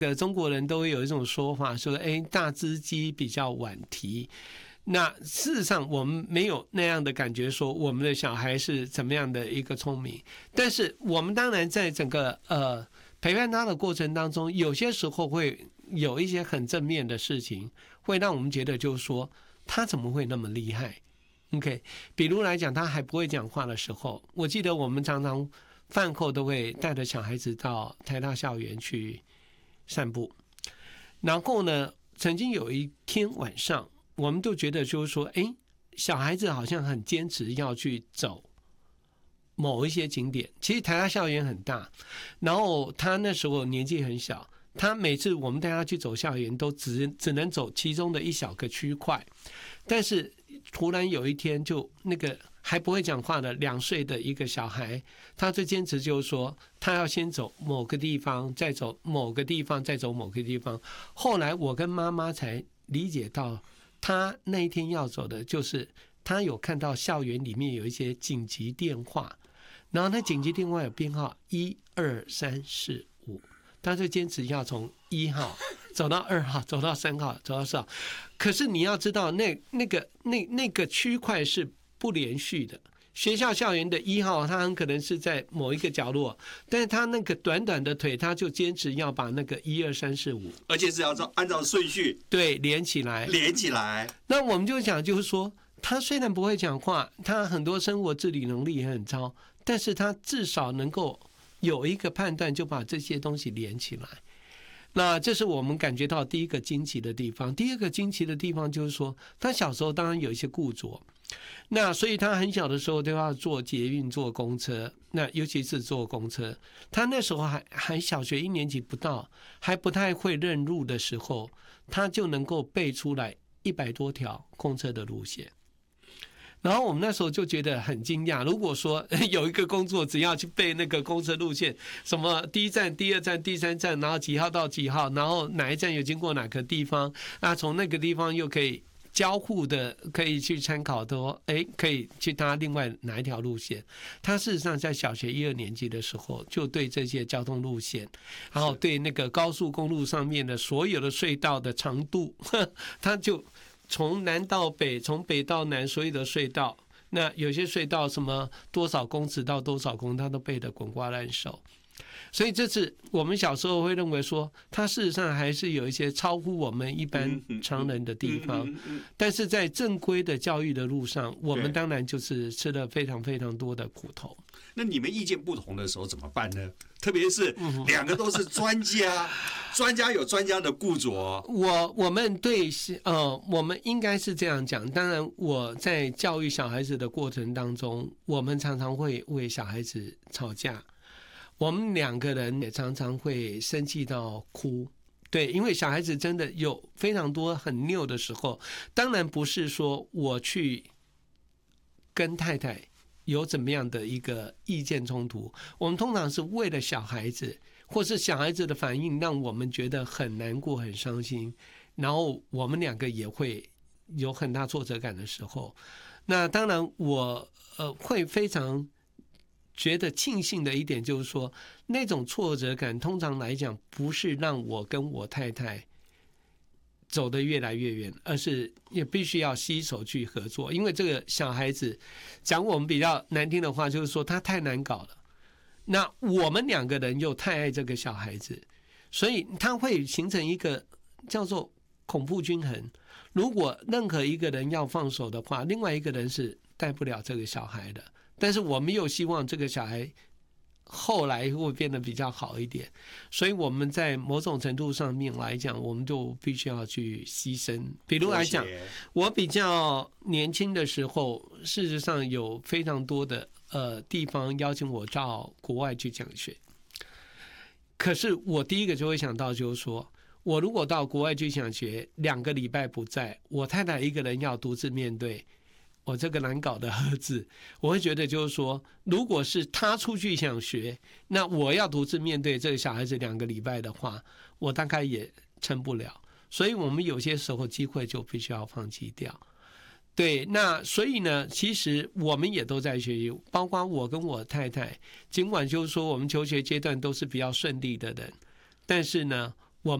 中国人都会有一种说法说，大只鸡比较晚啼。那事实上我们没有那样的感觉说我们的小孩是怎么样的一个聪明，但是我们当然在整个陪伴他的过程当中，有些时候会有一些很正面的事情，会让我们觉得就是说他怎么会那么厉害。 OK， 比如来讲他还不会讲话的时候，我记得我们常常饭后都会带着小孩子到台大校园去散步，然后呢曾经有一天晚上我们都觉得就是说，小孩子好像很坚持要去走某一些景点。其实台大校园很大，然后他那时候年纪很小，他每次我们带他去走校园都只能走其中的一小个区块。但是突然有一天，就那个还不会讲话的2岁的一个小孩，他就坚持就是说他要先走某个地方，再走某个地方，再走某个地方。后来我跟妈妈才理解到，他那一天要走的就是他有看到校园里面有一些紧急电话，然后那紧急电话有编号1、2、3、4、5，他就坚持要从1号走到2号，走到3号，走到4号。可是你要知道，那个区块是不连续的。学校校园的1号，他很可能是在某一个角落，但是他那个短短的腿，他就坚持要把那个1、2、3、4、5， 而且是要按照顺序对连起来。那我们就讲，就是说，他虽然不会讲话，他很多生活自理能力也很糟，但是他至少能够有一个判断，就把这些东西连起来。那这是我们感觉到第一个惊奇的地方。第二个惊奇的地方就是说，他小时候当然有一些固着，那所以他很小的时候都要坐捷运、坐公车，那尤其是坐公车。他那时候还小学1年级不到，还不太会认路的时候，他就能够背出来100多条公车的路线。然后我们那时候就觉得很惊讶，如果说有一个工作只要去背那个公车路线，什么第1站、第2站、第3站，然后几号到几号，然后哪一站有经过哪个地方，那从那个地方又可以交互的，可以去参考的，可以去搭另外哪一条路线。他事实上在小学1、2年级的时候，就对这些交通路线，然后对那个高速公路上面的所有的隧道的长度，他就从南到北，从北到南，所有的隧道，那有些隧道什么多少公尺到多少公，他都背得滚瓜烂熟。所以这次我们小时候会认为说，他事实上还是有一些超乎我们一般常人的地方，但是在正规的教育的路上，我们当然就是吃了非常非常多的苦头。 那你们意见不同的时候怎么办呢？特别是2个都是专家，专家有专家的固着。 我们对我们应该是这样讲。当然，我在教育小孩子的过程当中，我们常常会为小孩子吵架。我们2个人也常常会生气到哭，对，因为小孩子真的有非常多很拗的时候。当然不是说我去跟太太有怎么样的一个意见冲突，我们通常是为了小孩子，或是小孩子的反应让我们觉得很难过、很伤心，然后我们2个也会有很大挫折感的时候。那当然我会非常觉得庆幸的一点就是说，那种挫折感通常来讲不是让我跟我太太走得越来越远，而是也必须要携手去合作。因为这个小孩子讲我们比较难听的话，就是说他太难搞了，那我们2个人又太爱这个小孩子，所以他会形成一个叫做恐怖均衡。如果任何一个人要放手的话，另外一个人是带不了这个小孩的。但是我们又希望这个小孩后来会变得比较好一点，所以我们在某种程度上面来讲，我们就必须要去牺牲。比如来讲，我比较年轻的时候，事实上有非常多的地方邀请我到国外去讲学。可是我第一个就会想到，就是说我如果到国外去讲学，2个礼拜不在，我太太一个人要独自面对我这个难搞的儿子，我会觉得就是说，如果是他出去想学，那我要独自面对这个小孩子2个礼拜的话，我大概也撑不了。所以我们有些时候机会就必须要放弃掉。对，那所以呢，其实我们也都在学习，包括我跟我太太，尽管就是说我们求学阶段都是比较顺利的人，但是呢，